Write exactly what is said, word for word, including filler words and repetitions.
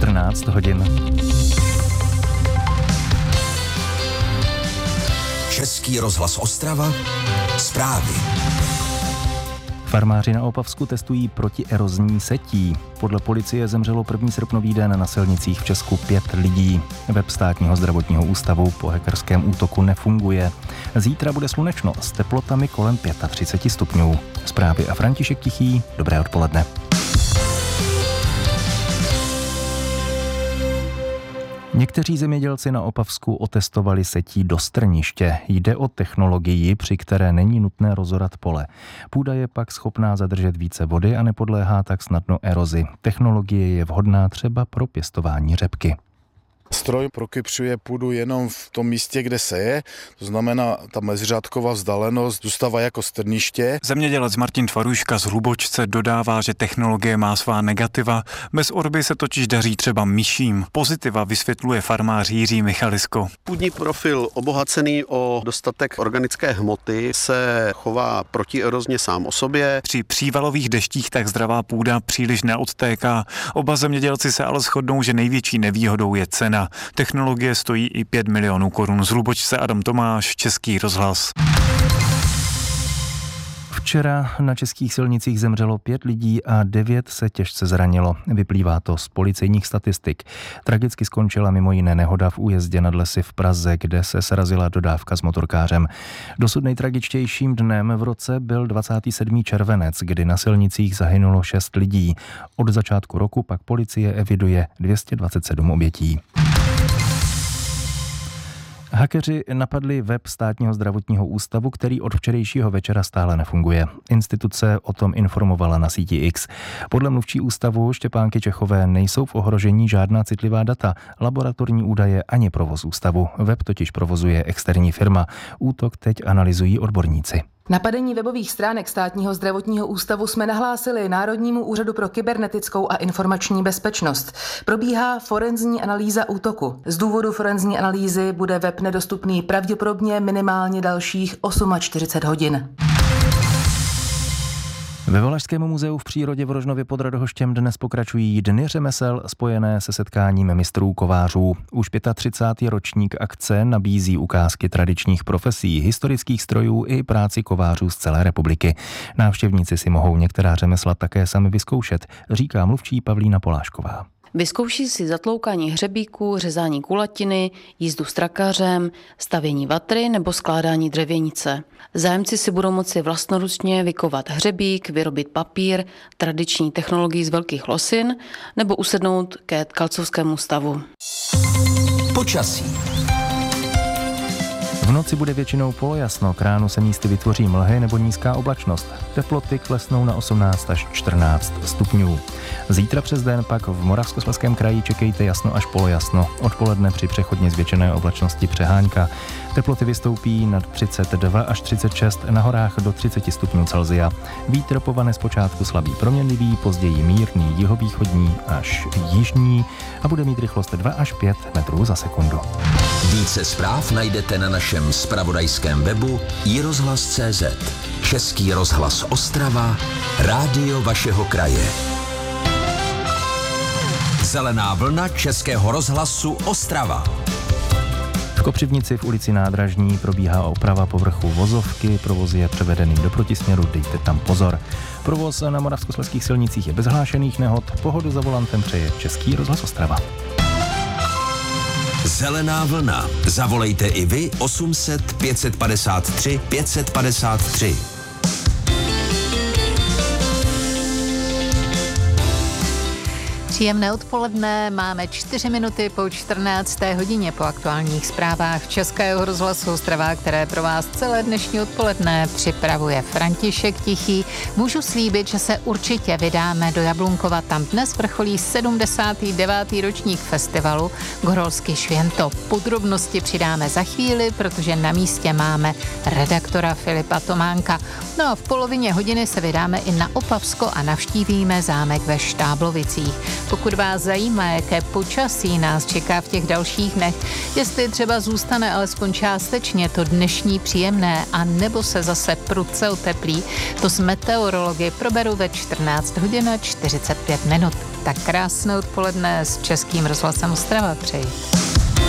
čtrnáct hodin. Český rozhlas Ostrava, zprávy. Farmáři na Opavsku testují protierozní setí. Podle policie zemřelo první srpnový den na silnicích v Česku pět lidí. Web Státního zdravotního ústavu po hackerském útoku nefunguje. Zítra bude slunečno s teplotami kolem třicet pět stupňů. Zprávy a František Tichý. Dobré odpoledne. Někteří zemědělci na Opavsku otestovali setí do strniště. Jde o technologii, při které není nutné rozorat pole. Půda je pak schopná zadržet více vody a nepodléhá tak snadno erozi. Technologie je vhodná třeba pro pěstování řepky. Stroj prokypřuje půdu jenom v tom místě, kde se je, to znamená, ta meziřádková vzdálenost zůstává jako strniště. Zemědělec Martin Tvaruška z Hlubočce dodává, že technologie má svá negativa, bez orby se totiž daří třeba myším. Pozitiva vysvětluje farmář Jiří Michalisko. Půdní profil obohacený o dostatek organické hmoty se chová protierozně sám o sobě. Při přívalových deštích tak zdravá půda příliš neodtéká. Oba zemědělci se ale shodnou, že největší nevýhodou je cena. Technologie stojí i pět milionů korun. Z Hlubočce Adam Tomáš, Český rozhlas. Včera na českých silnicích zemřelo pět lidí a devět se těžce zranilo. Vyplývá to z policejních statistik. Tragicky skončila mimo jiné nehoda v Újezdě nad Lesy v Praze, kde se srazila dodávka s motorkářem. Dosud nejtragičtějším dnem v roce byl dvacátého sedmého červenec, kdy na silnicích zahynulo šest lidí. Od začátku roku pak policie eviduje dvě stě dvacet sedm obětí. Hackeři napadli web Státního zdravotního ústavu, který od včerejšího večera stále nefunguje. Instituce o tom informovala na síti X. Podle mluvčí ústavu Štěpánky Čechové nejsou v ohrožení žádná citlivá data, laboratorní údaje ani provoz ústavu. Web totiž provozuje externí firma. Útok teď analyzují odborníci. Napadení webových stránek Státního zdravotního ústavu jsme nahlásili Národnímu úřadu pro kybernetickou a informační bezpečnost. Probíhá forenzní analýza útoku. Z důvodu forenzní analýzy bude web nedostupný pravděpodobně minimálně dalších čtyřicet osm hodin. Ve Valašském muzeu v přírodě v Rožnově pod Radhoštěm dnes pokračují Dny řemesel spojené se setkáním mistrů kovářů. Už třicátý pátý ročník akce nabízí ukázky tradičních profesí, historických strojů i práci kovářů z celé republiky. Návštěvníci si mohou některá řemesla také sami vyzkoušet, říká mluvčí Pavlína Polášková. Vyzkouší si zatloukání hřebíků, řezání kulatiny, jízdu s trakařem, stavění vatry nebo skládání dřevěnice. Zájemci si budou moci vlastnoručně vykovat hřebík, vyrobit papír, tradiční technologii z velkých losin nebo usednout ke tkalcovskému stavu. Počasí. V noci bude většinou polojasno, k ránu se místy vytvoří mlhy nebo nízká oblačnost. Teploty klesnou na osmnáct až čtrnáct stupňů. Zítra přes den pak v Moravskoslezském kraji čekejte jasno až polojasno. Odpoledne při přechodně zvětšené oblačnosti přehánka. Teploty vystoupí nad třicet dva až třicet šest, na horách do třicet stupňů Celsia. Vítr povane zpočátku slabý proměnlivý, později mírný jihovýchodní až jižní a bude mít rychlost dva až pět metrů za sekundu. Více zpráv najdete na našem zpravodajském webu i rozhlas tečka cé zet. Český rozhlas Ostrava, rádio vašeho kraje. Zelená vlna Českého rozhlasu Ostrava. V Kopřivnici v ulici Nádražní probíhá oprava povrchu vozovky, provoz je převedený do protisměru, dejte tam pozor. Provoz na moravskoslezských silnicích je bez hlášených nehod, pohodu za volantem přeje Český rozhlas Ostrava. Zelená vlna. Zavolejte i vy osm set pět padesát tři pět padesát tři. Příjemné odpoledne, máme čtyři minuty po čtrnácté hodině po aktuálních zprávách Českého rozhlasu Ostrava, které pro vás celé dnešní odpoledne připravuje František Tichý. Můžu slíbit, že se určitě vydáme do Jablunkova, tam dnes vrcholí sedmdesátý devátý ročník festivalu Gorolsky Švěnto. Podrobnosti přidáme za chvíli, protože na místě máme redaktora Filipa Tománka. No a v polovině hodiny se vydáme i na Opavsko a navštívíme zámek ve Štáblovicích. Pokud vás zajímá, jaké počasí nás čeká v těch dalších dnech, jestli třeba zůstane alespoň částečně to dnešní příjemné a nebo se zase prudce oteplí, to s meteorology proberu ve čtrnáct hodin čtyřicet pět minut. Tak krásné odpoledne s Českým rozhlasem Ostrava přeji.